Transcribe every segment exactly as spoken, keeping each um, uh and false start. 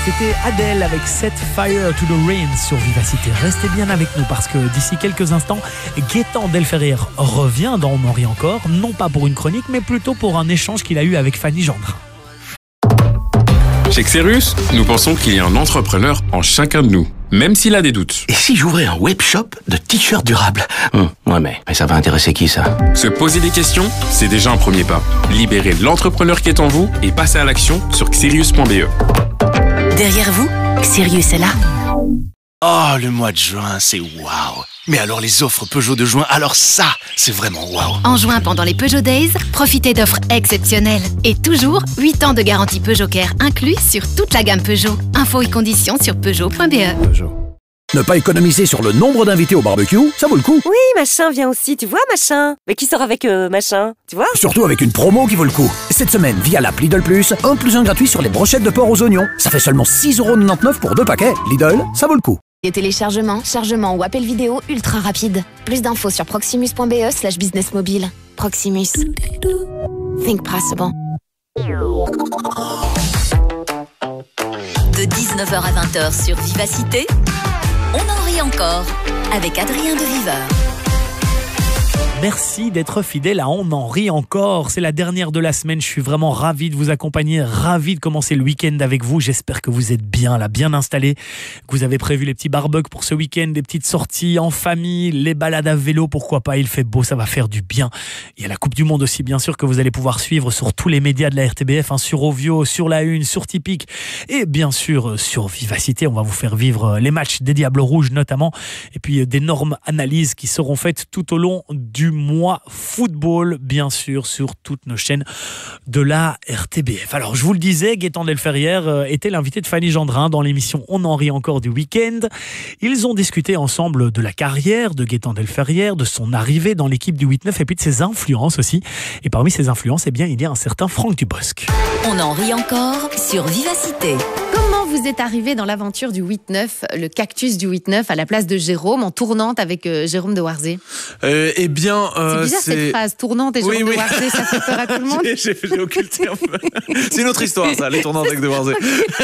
C'était Adele avec Set Fire to the Rain sur Vivacité. Restez bien avec nous parce que d'ici quelques instants, Gaëtan Delferrière revient dans On en rit encore, non pas pour une chronique, mais plutôt pour un échange qu'il a eu avec Fanny Gendrin. Chez Xerius, nous pensons qu'il y a un entrepreneur en chacun de nous, même s'il a des doutes. Et si j'ouvrais un webshop de t-shirts durables? hum, Ouais, mais, mais ça va intéresser qui, ça? Se poser des questions, c'est déjà un premier pas. Libérez l'entrepreneur qui est en vous et passez à l'action sur xerius point b e. Derrière vous, Xerius est là. Oh, le mois de juin, c'est waouh! Mais alors les offres Peugeot de juin, alors ça, c'est vraiment waouh! En juin, pendant les Peugeot Days, profitez d'offres exceptionnelles. Et toujours, huit ans de garantie Peugeot Care inclus sur toute la gamme Peugeot. Infos et conditions sur peugeot point b e. Peugeot. Ne pas économiser sur le nombre d'invités au barbecue, ça vaut le coup. Oui, machin vient aussi, tu vois, machin. Mais qui sort avec euh, machin, tu vois? Surtout avec une promo qui vaut le coup. Cette semaine, via l'app Lidl Plus, un plus un gratuit sur les brochettes de porc aux oignons. Ça fait seulement six euros quatre-vingt-dix-neuf pour deux paquets. Lidl, ça vaut le coup. Et téléchargement, chargement ou appel vidéo ultra rapide. Plus d'infos sur proximus point b e slash business mobile. Proximus. Think possible. De dix-neuf heures à vingt heures sur Vivacité, on en rit encore avec Adrien de Viveur. Merci d'être fidèle à On en rit encore. C'est la dernière de la semaine. Je suis vraiment ravi de vous accompagner, ravi de commencer le week-end avec vous. J'espère que vous êtes bien là, bien installés, que vous avez prévu les petits barbecues pour ce week-end, des petites sorties en famille, les balades à vélo, pourquoi pas. Il fait beau, ça va faire du bien. Il y a la Coupe du Monde aussi, bien sûr, que vous allez pouvoir suivre sur tous les médias de la R T B F, hein, sur Ovio, sur La Une, sur Tipeee et bien sûr sur Vivacité. On va vous faire vivre les matchs des Diables Rouges notamment et puis d'énormes analyses qui seront faites tout au long du mois football, bien sûr, sur toutes nos chaînes de la R T B F. Alors, je vous le disais, Gaëtan Delferrière était l'invité de Fanny Gendrin dans l'émission On en rit encore du week-end. Ils ont discuté ensemble de la carrière de Gaëtan Delferrière, de son arrivée dans l'équipe du huit neuf et puis de ses influences aussi. Et parmi ses influences, eh bien, il y a un certain Franck Dubosc. On en rit encore sur Vivacité. Comment vous êtes arrivé dans l'aventure du huit neuf, le cactus du huit neuf, à la place de Jérôme, en tournante avec euh, Jérôme de Warzé? euh, Eh bien, euh, c'est bizarre c'est... cette phrase, tournante et oui, Jérôme oui. de Warzé, ça fait peur à tout le monde. j'ai, j'ai, j'ai occulté un peu. C'est une autre histoire, ça, les tournantes avec de Warzé.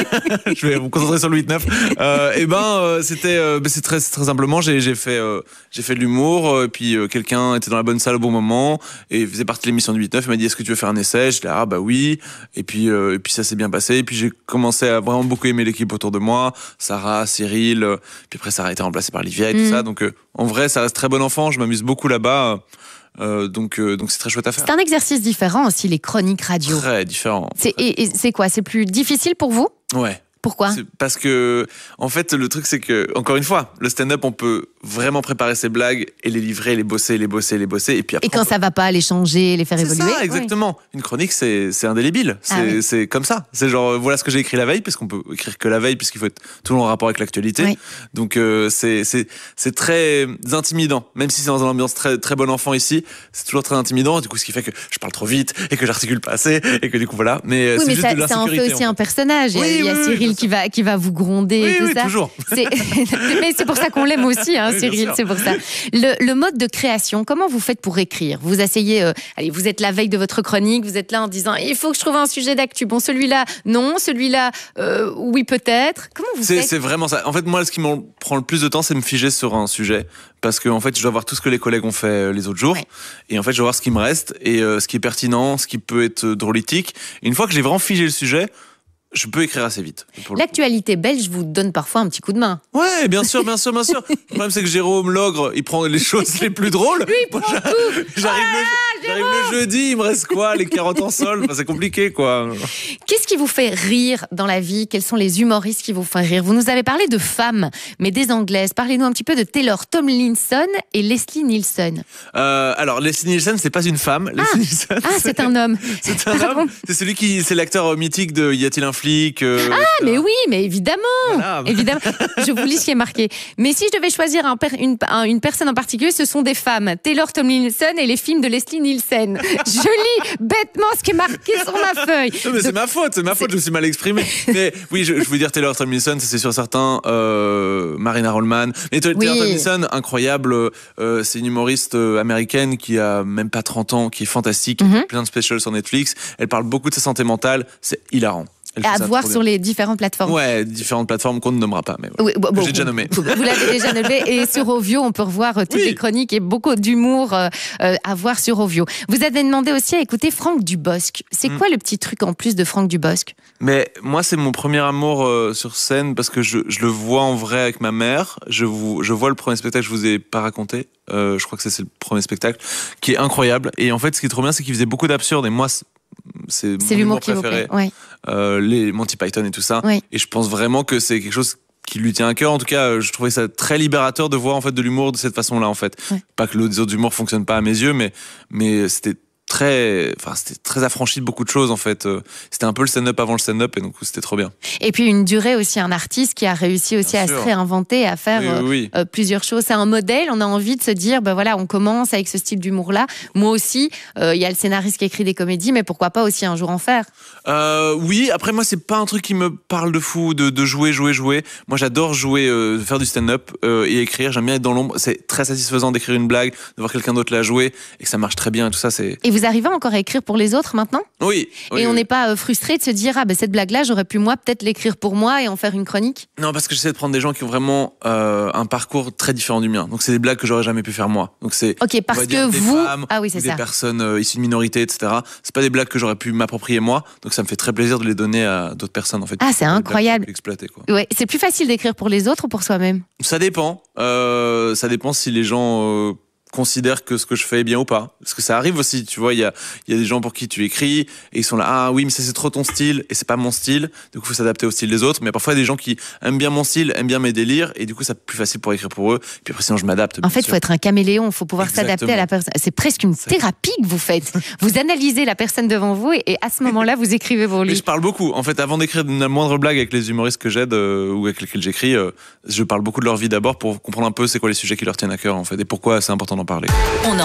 Je vais me concentrer sur le huit neuf. Euh, eh ben, euh, c'était, euh, c'est très, très simplement, j'ai, j'ai fait, euh, j'ai fait de l'humour, euh, puis euh, quelqu'un était dans la bonne salle au bon moment et faisait partie de l'émission du huit neuf. Il m'a dit, est-ce que tu veux faire un essai? Je dis, ah bah oui. Et puis, euh, et puis ça s'est bien passé. Et puis j'ai commencé à vraiment beaucoup aimer l'équipe autour de moi, Sarah, Cyril, euh, puis après Sarah a été remplacée par Livia et tout mmh. ça. Donc euh, en vrai, ça reste très bon enfant. Je m'amuse beaucoup là-bas. Euh, donc, euh, donc c'est très chouette à faire. C'est un exercice différent aussi, les chroniques radio. Très différent. C'est, et, et c'est quoi? C'est plus difficile pour vous? Ouais. Pourquoi? C'est parce que, en fait, le truc, c'est que, encore une fois, le stand-up, on peut vraiment préparer ses blagues et les livrer, les bosser, les bosser, les bosser. Et, puis après, et quand peut... ça va pas, les changer, les faire c'est évoluer. C'est ça, exactement. Ouais. Une chronique, c'est, c'est indélébile. C'est, ah oui. c'est comme ça. C'est genre, voilà ce que j'ai écrit la veille, puisqu'on peut écrire que la veille, puisqu'il faut être toujours en rapport avec l'actualité. Oui. Donc, euh, c'est, c'est, c'est très intimidant. Même si c'est dans une ambiance très, très bon enfant ici, c'est toujours très intimidant. Du coup, ce qui fait que je parle trop vite et que j'articule pas assez et que du coup, voilà. Mais, oui, c'est mais juste ça, de ça en fait aussi en fait. un personnage. Oui, il y a oui, Cyril oui, qui va, qui va vous gronder oui, et tout oui, ça. Toujours. C'est... mais c'est pour ça qu'on l'aime aussi, hein, oui, Cyril, c'est pour ça. Le, le mode de création, comment vous faites pour écrire? Vous asseyez, euh, allez, vous êtes la veille de votre chronique, vous êtes là en disant il faut que je trouve un sujet d'actu. Bon, celui-là, non, celui-là, euh, oui, peut-être. Comment vous c'est, faites? C'est vraiment ça. En fait, moi, ce qui me prend le plus de temps, c'est me figer sur un sujet. Parce que, en fait, je dois voir tout ce que les collègues ont fait les autres jours. Oui. Et en fait, je dois voir ce qui me reste et euh, ce qui est pertinent, ce qui peut être drôlitique. Et une fois que j'ai vraiment figé le sujet, je peux écrire assez vite. L'actualité belge vous donne parfois un petit coup de main. Ouais, bien sûr, bien sûr, bien sûr. Le problème, c'est que Jérôme Logre, il prend les choses les plus drôles. Lui, il prend Moi, tout. J'arrive, ah, le, j'arrive le jeudi, il me reste quoi? Les carottes en sol? Enfin, c'est compliqué, quoi. Qu'est-ce qui vous fait rire dans la vie? Quels sont les humoristes qui vous font rire? Vous nous avez parlé de femmes, mais des anglaises. Parlez-nous un petit peu de Taylor Tomlinson et Leslie Nielsen. Euh, alors, Leslie Nielsen, c'est pas une femme. Ah, Leslie Nielsen, ah c'est... c'est un homme. C'est un homme. C'est celui qui, c'est l'acteur mythique de Y a-t-il un flic? Euh, ah, mais oui, mais évidemment, voilà. évidemment. Je vous lis ce qui est marqué. Mais si je devais choisir un per, une, un, une personne en particulier, ce sont des femmes. Taylor Tomlinson et les films de Leslie Nielsen. Je lis bêtement ce qui est marqué sur ma feuille. Non, mais Donc, c'est ma faute, c'est ma faute, c'est... je me suis mal exprimé. Mais oui, je, je veux dire Taylor Tomlinson, c'est sûr certain. Euh, Marina Rollman. Mais Taylor oui. Tomlinson, incroyable. Euh, c'est une humoriste américaine qui a même pas trente ans, qui est fantastique. Mm-hmm. Plein de specials sur Netflix. Elle parle beaucoup de sa santé mentale. C'est hilarant. Elle à fait ça voir trop sur bien. les différentes plateformes. Ouais, différentes plateformes qu'on ne nommera pas, mais voilà. Oui, bon, Que bon, j'ai déjà nommé. Vous, vous l'avez déjà nommé. Et sur Ovio, on peut revoir euh, toutes Oui. les chroniques et beaucoup d'humour euh, euh, à voir sur Ovio. Vous avez demandé aussi à écouter Franck Dubosc. C'est Mm. quoi le petit truc en plus de Franck Dubosc? Mais moi, c'est mon premier amour euh, sur scène parce que je, je le vois en vrai avec ma mère. Je, vous, je vois le premier spectacle, je vous ai pas raconté. Euh, je crois que ça, c'est le premier spectacle qui est incroyable. Et en fait, ce qui est trop bien, c'est qu'il faisait beaucoup d'absurdes. Et moi, c'est, c'est C'est mon l'humour humour qui vous préféré. plaît. Ouais. Euh, les Monty Python et tout ça. Oui. Et je pense vraiment que c'est quelque chose qui lui tient à cœur. En tout cas, euh, je trouvais ça très libérateur de voir en fait de l'humour de cette façon-là. En fait, Ouais. pas que les autres humours fonctionnent pas à mes yeux, mais mais c'était très, enfin c'était très affranchi de beaucoup de choses en fait. Euh, C'était un peu le stand-up avant le stand-up et donc c'était trop bien. Et puis une durée aussi, un artiste qui a réussi aussi Bien à sûr. se réinventer, à faire Oui, euh, oui, oui. euh, plusieurs choses. C'est un modèle. On a envie de se dire, ben voilà, on commence avec ce style d'humour-là. Moi aussi, euh, il y a le scénariste qui écrit des comédies, mais pourquoi pas aussi un jour en faire? Euh, oui, après moi c'est pas un truc qui me parle de fou de, de jouer, jouer, jouer. Moi j'adore jouer, euh, faire du stand-up euh, et écrire. J'aime bien être dans l'ombre. C'est très satisfaisant d'écrire une blague, de voir quelqu'un d'autre la jouer et que ça marche très bien et tout ça. C'est Et vous arrivez encore à écrire pour les autres maintenant? oui. oui, Et on oui. n'est pas euh, frustré de se dire, ah ben cette blague-là, j'aurais pu moi peut-être l'écrire pour moi et en faire une chronique? Non, parce que j'essaie de prendre des gens qui ont vraiment euh, un parcours très différent du mien. Donc c'est des blagues que j'aurais jamais pu faire moi. Donc c'est Ok, on parce va dire que des vous... femmes Ah oui, ou c'est des ça. personnes euh, issues de minorités, et cetera. C'est pas des blagues que j'aurais pu m'approprier moi. Donc ça me fait très plaisir de les donner à d'autres personnes en fait. Ah, c'est Des blagues incroyable. que j'ai pu exploiter, quoi. Ouais, c'est plus facile d'écrire pour les autres ou pour soi-même? Ça dépend. Euh, ça dépend si les gens euh, considèrent que ce que je fais est bien ou pas. Parce que ça arrive aussi, tu vois, il y a, il y a des gens pour qui tu écris et ils sont là, ah oui, mais ça c'est trop ton style et c'est pas mon style. Du coup, il faut s'adapter au style des autres. Mais parfois, il y a des gens qui aiment bien mon style, aiment bien mes délires et du coup, c'est plus facile pour écrire pour eux. Puis après, sinon, je m'adapte. En bien fait, il sûr. faut être un caméléon, il faut pouvoir s'adapter à la personne. C'est presque une thérapie que vous faites. Vous analysez la personne devant vous et, et à ce moment-là, vous écrivez vos Mais livres. je parle beaucoup. En fait, avant d'écrire une moindre blague avec les humoristes que j'aide euh, ou avec lesquels j'écris, euh, je parle beaucoup de leur vie d'abord pour comprendre un peu c'est quoi les sujets qui leur tiennent à cœur en fait et pourquoi c'est important d'en parler. On en